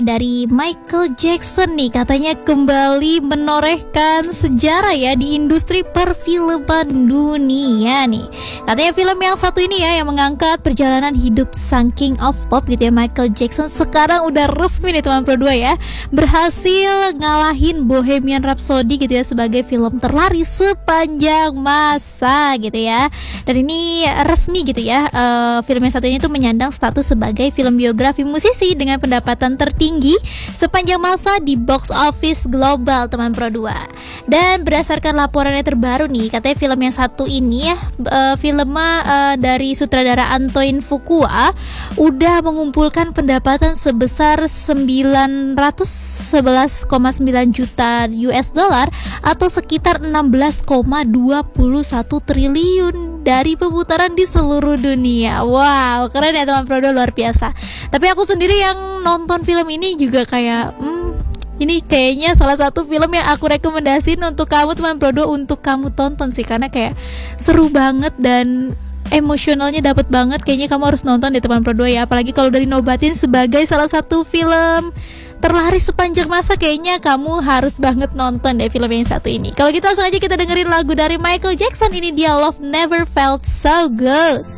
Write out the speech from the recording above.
dari Michael Jackson nih, katanya kembali menorehkan sejarah ya di industri perfilman dunia nih. Katanya film yang satu ini ya yang mengangkat perjalanan hidup sang King of Pop gitu ya, Michael Jackson, sekarang udah resmi nih teman Pro 2 ya, berhasil ngalahin Bohemian Rhapsody gitu ya sebagai film terlaris sepanjang masa gitu ya. Dan ini resmi gitu ya, film yang satu ini tuh menyandang status sebagai film biografi musisi dengan pendapatan tertinggi sepanjang masa di box office global teman Pro 2. Dan berdasarkan laporannya terbaru nih, katanya film yang satu ini ya, filmnya dari sutradara Antoine Fuqua udah mengumpulkan pendapatan sebesar 911,9 juta US dollar atau sekitar 16,21 triliun dari pemutaran di seluruh dunia. Wow, keren ya teman Pro 2, luar biasa. Tapi aku sendiri yang nonton film ini juga kayak ini kayaknya salah satu film yang aku rekomendasiin untuk kamu teman Pro 2 untuk kamu tonton sih, karena kayak seru banget dan emosionalnya dapet banget. Kayaknya kamu harus nonton deh teman Pro 2 ya, apalagi kalau udah dinobatin sebagai salah satu film terlaris sepanjang masa, kayaknya kamu harus banget nonton deh film yang satu ini. Kalau gitu langsung aja kita dengerin lagu dari Michael Jackson, ini dia Love Never Felt So Good.